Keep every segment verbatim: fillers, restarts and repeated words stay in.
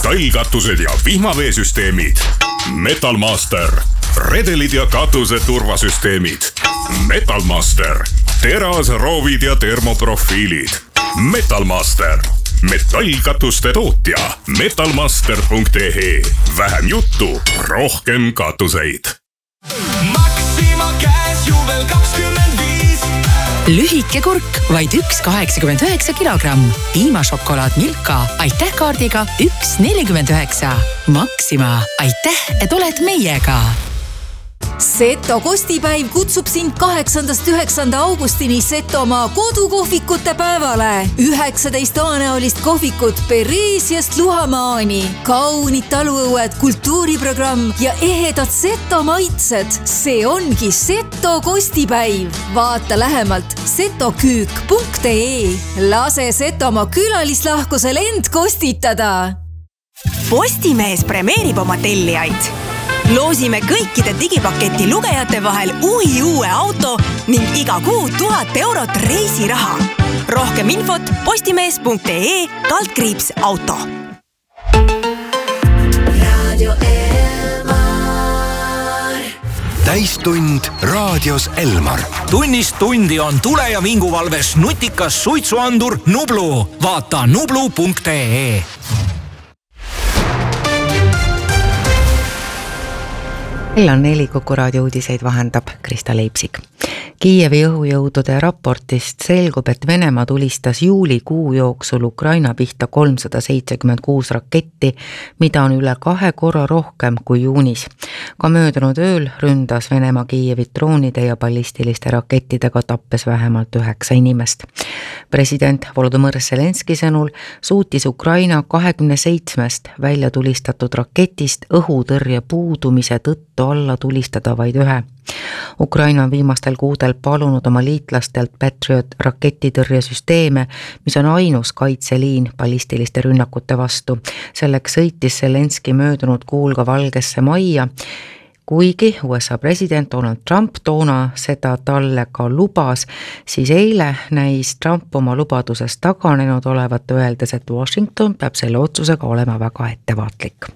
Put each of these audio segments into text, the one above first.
metallkatused ja vihmaveesüsteemid. Metalmaster. Redelid ja katuse turvasüsteemid. Metalmaster. Teras, roovid ja termoprofiilid. Metalmaster. Metallkatuste tootja. metalmaster punkt ee. Vähem juttu, rohkem katuseid. Maxima käes juubel kakskümmend viis. Lühike kurk, vaid üks kaheksakümmend üheksa kilogramm. Piimašokolaad Milka, aitäh kaardiga üks nelikümmend üheksa. Maxima, aitäh, et oled meiega. Seto kostipäiv kutsub sind kaheksandast üheksanda augustini Setomaa kodukohvikute päevale. üheksateist toanäolist kohvikut Pereesiast Luhamaani. Kaunid taluõued, kultuuriprogramm ja ehedad Seto maitsed. See ongi Seto kostipäiv. Vaata lähemalt setoküük punkt ee. Lase Setomaa külalislahkusel end kostitada. Postimees premeerib oma tellijaid. Loosime kõikide digipaketi lugejate vahel uhi uue auto ning iga kuu tuhat eurot reisiraha. Rohkem infot postimees punkt ee kaldkriips auto. Radio Elmar. Täistund raadios Elmar. Tunnist tundi on tule- ja vinguvalves nutikas suitsuandur Nublu. Vaata nublu punkt ee. Kell on neli, Kuku raadio uudiseid vahendab Krista Leipsik. Kiievi õhujõudude raportist selgub, et Venemaa tulistas juulikuu jooksul Ukraina pihta kolmsada seitsekümmend kuus raketti, mida on üle kahe korra rohkem kui juunis. Ka möödunud ööl ründas Venemaa Kiievit droonide ja ballistiliste rakettidega, tappes vähemalt üheksa inimest. President Volodõmõr Zelenski sõnul suutis Ukraina kahekümne seitsmest välja tulistatud raketist õhutõrje puudumise tõttu alla tulistada vaid ühe. Ukraina on viimastel kuudel palunud oma liitlastelt Patriot raketitõrjesüsteeme, mis on ainus kaitseliin ballistiliste rünnakute vastu. Selleks sõitis Zelenski möödunud kuul ka Valgesse majja, kuigi U S A president Donald Trump toona seda talle ka lubas, siis eile näis Trump oma lubadusest taganenud olevat, öeldes, et Washington peab selle otsusega olema väga ettevaatlik.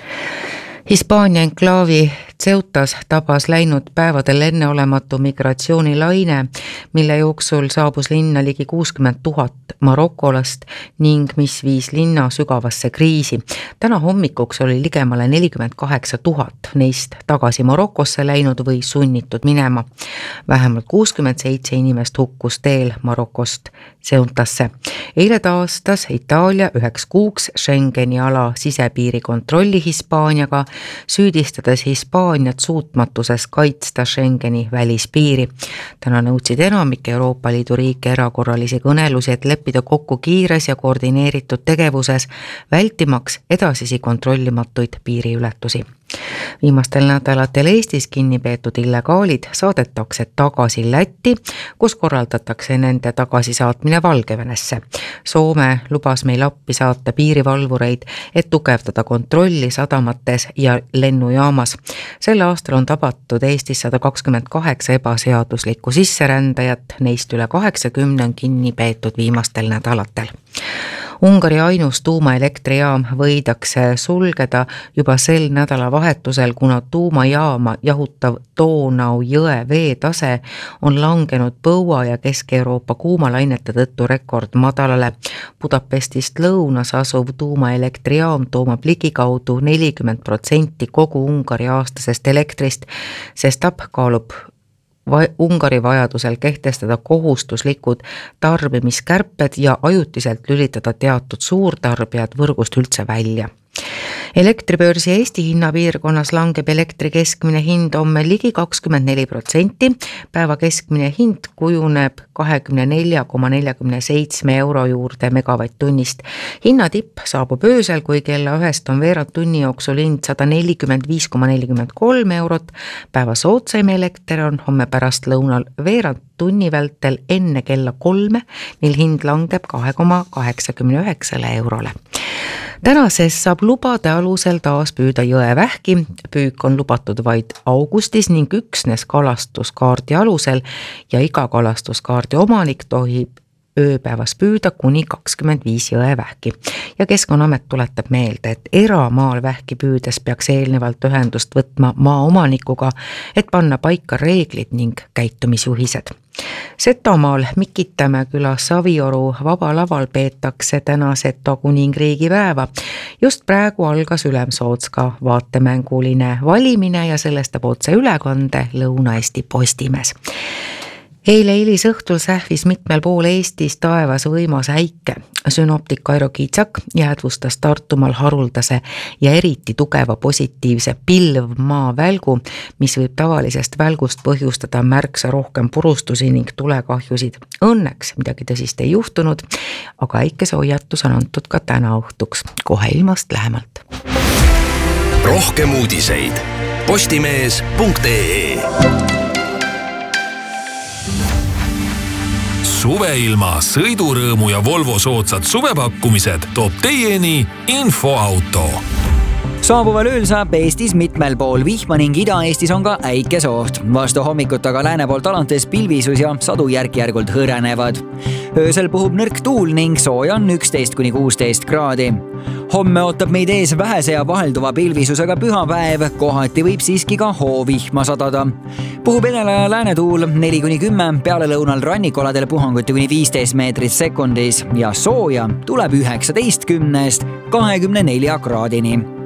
Hispaania enklaavi Ceutas tabas läinud päevadel enneolematu migratsioonilaine, mille jooksul saabus linna ligi kuuskümmend tuhat marokolast ning mis viis linna sügavasse kriisi. Täna hommikuks oli ligemale nelikümmend kaheksa tuhat neist tagasi Marokosse läinud või sunnitud minema. Vähemalt kuuskümmend seitse inimest hukkus teel Marokost Ceutasse. Eile taastas Itaalia üheks kuuks Schengeni ala sisepiiri kontrolli Hispaaniaga, süüdistades Hispaaniat suutmatuses kaitsta Schengeni välispiiri. Täna nõudsid enamik Euroopa Liidu riike erakorralisi kõnelusi, et leppida kokku kiires ja koordineeritud tegevuses, vältimaks edasisi kontrollimatuid piiriületusi. Viimastel nädalatel Eestis kinni peetud illegaalid saadetakse tagasi Lätti, kus korraldatakse nende tagasisaatmine Valgevenesse. Soome lubas meil appi saata piirivalvureid, et tugevdada kontrolli sadamates ja lennujaamas. Sel aastal on tabatud Eestis sada kakskümmend kaheksa ebaseaduslikku sisserändajat, neist üle kaheksakümne on kinni peetud viimastel nädalatel. Ungari ainus tuumaelektrijaam võidakse sulgeda juba sel nädala vahetusel, kuna tuumajaama jahutav Donau jõe veetase on langenud Põua ja Kesk-Euroopa kuumalainete tõttu rekord madalale. Budapestist lõunas asuv tuumaelektrijaam toomab ligikaudu nelikümmend protsenti kogu Ungari aastasest elektrist, sest tab kaalub Ungari vajadusel kehtestada kohustuslikud tarbimiskärped ja ajutiselt lülitada teatud suurtarbijad võrgust üldse välja. Elektribörsi Eesti hinnapiirkonnas langeb elektri keskmine hind homme ligi kakskümmend neli protsenti, päeva keskmine hind kujuneb kahekümne nelja koma nelikümmend seitse euro juurde megavatt-tunnist. Hinnatipp saabub öösel, kui kella ühest on veerand tunni jooksul hind sada nelikümmend viis koma nelikümmend kolm eurot. Päeva soodsaim elekter on homme pärast lõunal veerand tunni vältel enne kella kolme, mil hind langeb kahe koma kaheksakümmend üheksa eurole. Tänases saab lubade alusel taas püüda jõevähki. Püük on lubatud vaid augustis ning üksnes kalastuskaardi alusel ja iga kalastuskaardi omanik tohib ööpäevas püüda kuni kakskümmend viis jõevähki. Ja Keskkonnaamet tuletab meelde, et eramaal vähki püüdes peaks eelnevalt ühendust võtma maaomanikuga, et panna paika reeglid ning käitumisjuhised. Setomaal Mikitamäe küla Savioru vabalaval peetakse täna Seto kuningriigi päeva. Just praegu algas Ülemsootska vaatemänguline valimine ja sellest teeb otse ülekande Lõuna-Eesti Postimees. Eile hilisõhtul sähvis mitmel pool Eestis taevas võimas äike. Synoptik Kairo Kiitsak jäädvustas Tartumaal haruldase ja eriti tugeva positiivse pilvmaa välgu, mis võib tavalisest välgust põhjustada märksa rohkem purustusi ning tulekahjusid. Õnneks midagi tõsist ei juhtunud, aga äikese hoiatus on antud ka täna õhtuks. Kohe ilmast lähemalt. Rohkem uudiseid postimees punkt ee. Suveilma, sõidurõõmu ja Volvo soodsad suvepakkumised toob teieni Infoauto. Saabuval ööl saab Eestis mitmel pool vihma ning Ida-Eestis on ka äikesoht. Vastu hommikut aga lääne poolt alates pilvisus ja sadu järk-järgult hõrenevad. Öösel puhub nõrk tuul ning sooja on üksteist kuni kuusteist kraadi. Homme ootab meid ees vähese ja vahelduva pilvisusega pühapäev, kohati võib siiski ka hoovihma sadada. Puhub enela ja lääne tuul neli kuni kümme, peale lõunal rannikoladel puhanguti kuni viisteist meetrit sekundis ja sooja tuleb üheksateist kümnest kahekümne nelja kraadini.